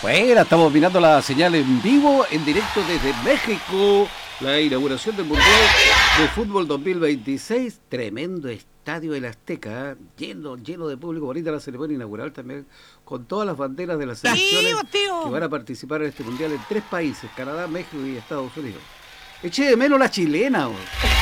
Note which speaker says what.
Speaker 1: Bueno, estamos mirando la señal en vivo, en directo desde México. La inauguración del Mundial de Fútbol 2026. Tremendo estadio del Azteca, lleno de público. Bonita la ceremonia inaugural también, con todas las banderas de las selecciones que van a participar en este Mundial en 3 países: Canadá, México y Estados Unidos. Eché de menos la chilena,